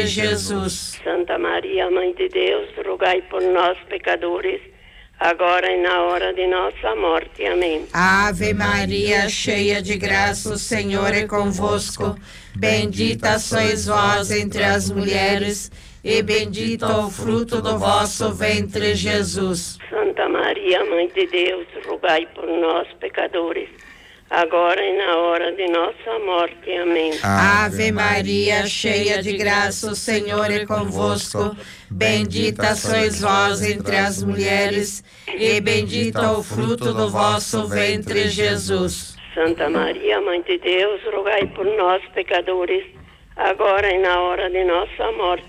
Jesus. Santa Maria, Mãe de Deus, rogai por nós, pecadores, agora e na hora de nossa morte. Amém. Ave Maria, cheia de graça, o Senhor é convosco. Bendita sois vós entre as mulheres, e bendito é o fruto do vosso ventre, Jesus. Santa Maria, Mãe de Deus, rogai por nós, pecadores, agora e na hora de nossa morte. Amém. Ave Maria, cheia de graça, o Senhor é convosco. Bendita sois vós entre as mulheres, e bendito é o fruto do vosso ventre, Jesus. Santa Maria, Mãe de Deus, rogai por nós, pecadores, agora e na hora de nossa morte.